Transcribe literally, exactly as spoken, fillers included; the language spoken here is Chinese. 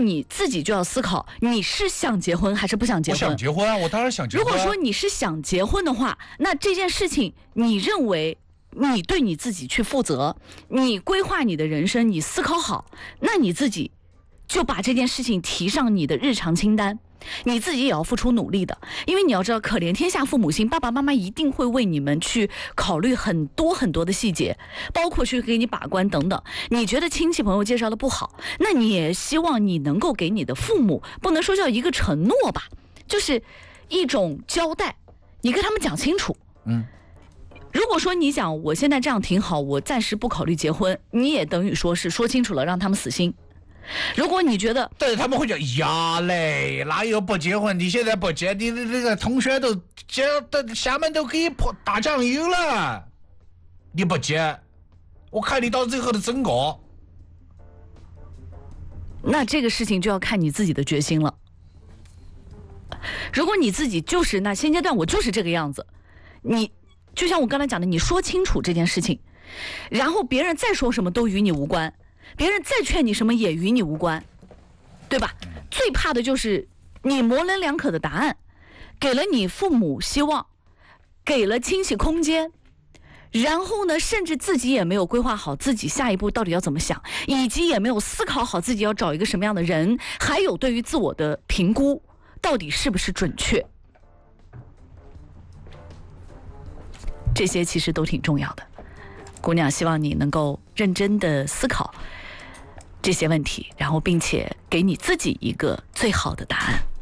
你自己就要思考，你是想结婚还是不想结婚？ 我想结婚啊，我当然想结婚、啊。 如果说你是想结婚的话，那这件事情你认为你对你自己去负责，你规划你的人生，你思考好，那你自己就把这件事情提上你的日常清单。你自己也要付出努力的，因为你要知道，可怜天下父母心，爸爸妈妈一定会为你们去考虑很多很多的细节，包括去给你把关等等。你觉得亲戚朋友介绍的不好，那你也希望你能够给你的父母，不能说叫一个承诺吧，就是一种交代，你跟他们讲清楚。 嗯。 如果说你讲我现在这样挺好，我暂时不考虑结婚，你也等于说是说清楚了，让他们死心。如果你觉得， 但是他们会讲呀嘞，哪有不结婚？你现在不结，你的这个同学都结的，厦门都给你泼打酱油了，你不结，我看你到最后的整个。 那这个事情就要看你自己的决心了。如果你自己就是那现阶段我就是这个样子，你就像我刚才讲的，你说清楚这件事情，然后别人再说什么都与你无关。别人再劝你什么也与你无关，对吧？最怕的就是你模棱两可的答案，给了你父母希望，给了亲戚空间，然后呢，甚至自己也没有规划好自己下一步到底要怎么想，以及也没有思考好自己要找一个什么样的人，还有对于自我的评估到底是不是准确，这些其实都挺重要的。姑娘，希望你能够认真的思考这些问题，然后并且给你自己一个最好的答案。